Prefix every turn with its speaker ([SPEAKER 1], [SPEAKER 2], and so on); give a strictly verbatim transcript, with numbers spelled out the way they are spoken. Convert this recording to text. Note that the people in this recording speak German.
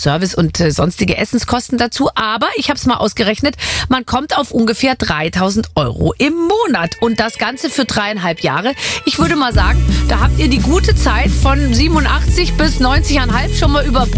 [SPEAKER 1] Service und äh, sonstige Essenskosten dazu. Aber ich habe es mal ausgerechnet, man kommt auf ungefähr dreitausend Euro im Monat. Und das Ganze für dreieinhalb Jahre. Ich würde mal sagen, da habt ihr die gute Zeit von siebenundachtzig bis neunzig Komma fünf schon mal überbrückt.